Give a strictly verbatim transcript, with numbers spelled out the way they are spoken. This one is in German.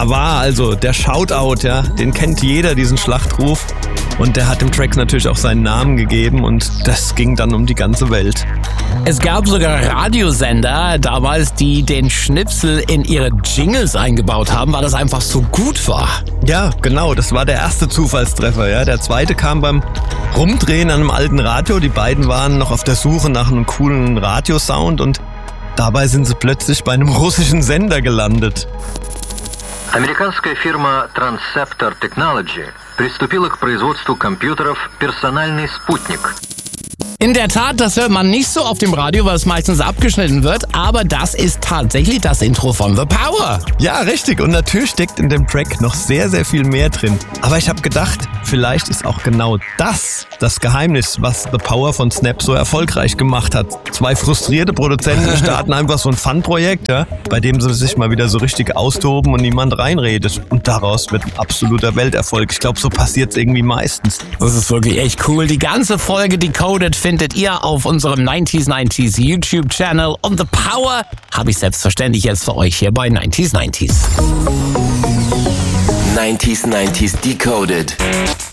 da war also der Shoutout, ja, den kennt jeder, diesen Schlachtruf. Und der hat dem Track natürlich auch seinen Namen gegeben und das ging dann um die ganze Welt. Es gab sogar Radiosender damals, die den Schnipsel in ihre Jingles eingebaut haben, weil das einfach so gut war. Ja, genau, das war der erste Zufallstreffer. Ja. Der zweite kam beim Rumdrehen an einem alten Radio. Die beiden waren noch auf der Suche nach einem coolen Radiosound und dabei sind sie plötzlich bei einem russischen Sender gelandet. Американская фирма Transceptor Technology приступила к производству компьютеров «Персональный спутник». In der Tat, das hört man nicht so auf dem Radio, weil es meistens abgeschnitten wird, aber das ist tatsächlich das Intro von The Power. Ja, richtig. Und natürlich steckt in dem Track noch sehr, sehr viel mehr drin. Aber ich habe gedacht, vielleicht ist auch genau das das Geheimnis, was The Power von Snap so erfolgreich gemacht hat. Zwei frustrierte Produzenten starten einfach so ein Fun-Projekt, ja, bei dem sie sich mal wieder so richtig austoben und niemand reinredet. Und daraus wird ein absoluter Welterfolg. Ich glaube, so passiert es irgendwie meistens. Das ist wirklich echt cool. Die ganze Folge Decoded findet ihr auf unserem neunzig neunzig YouTube-Channel. Und The Power habe ich selbstverständlich jetzt für euch hier bei neunzig neunzig. neunzig neunzig Decoded.